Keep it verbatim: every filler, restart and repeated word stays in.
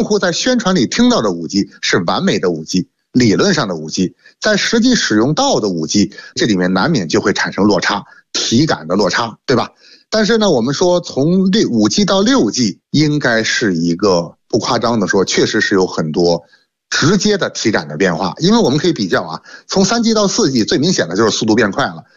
户在宣传里听到的 五 G 是完美的 五 G， 理论上的 五 G， 在实际使用到的 五 G， 这里面难免就会产生落差，体感的落差，对吧？但是呢，我们说从 五 G 到 六 G 应该是一个不夸张的说，确实是有很多直接的体感的变化，因为我们可以比较啊，从 三 G 到 四 G 最明显的就是速度变快了，